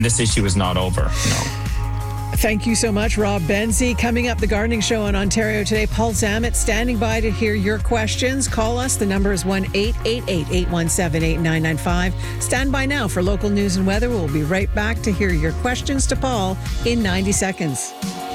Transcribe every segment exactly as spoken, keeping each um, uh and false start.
This issue is not over, no. Thank you so much, Rob Benzie. Coming up, the Gardening Show on Ontario Today. Paul Zammit standing by to hear your questions. Call us. The number is one eight eight eight, eight one seven, eight nine nine five. Stand by now for local news and weather. We'll be right back to hear your questions to Paul in ninety seconds.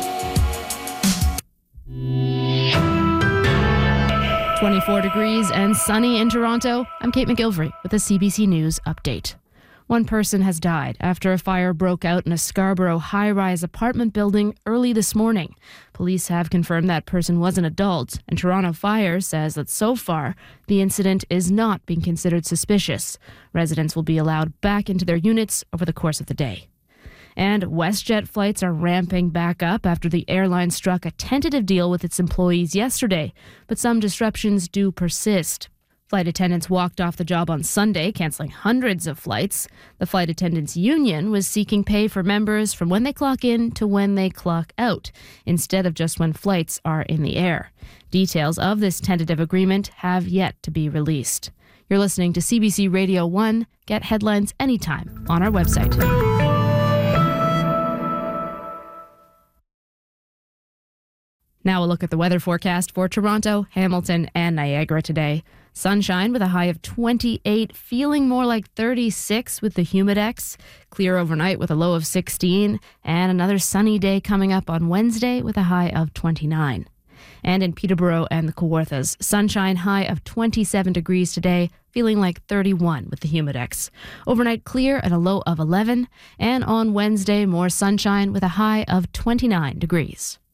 twenty-four degrees and sunny in Toronto. I'm Kate McGilvery with a C B C News update. One person has died after a fire broke out in a Scarborough high-rise apartment building early this morning. Police have confirmed that person was an adult, and Toronto Fire says that so far, the incident is not being considered suspicious. Residents will be allowed back into their units over the course of the day. And WestJet flights are ramping back up after the airline struck a tentative deal with its employees yesterday, but some disruptions do persist. Flight attendants walked off the job on Sunday, canceling hundreds of flights. The Flight Attendants Union was seeking pay for members from when they clock in to when they clock out, instead of just when flights are in the air. Details of this tentative agreement have yet to be released. You're listening to C B C Radio one. Get headlines anytime on our website. Now a look at the weather forecast for Toronto, Hamilton, and Niagara today. Sunshine with a high of twenty-eight, feeling more like thirty-six with the Humidex. Clear overnight with a low of sixteen, and another sunny day coming up on Wednesday with a high of twenty-nine. And in Peterborough and the Kawarthas, sunshine high of twenty-seven degrees today, feeling like thirty-one with the Humidex. Overnight clear at a low of eleven, and on Wednesday more sunshine with a high of twenty-nine degrees.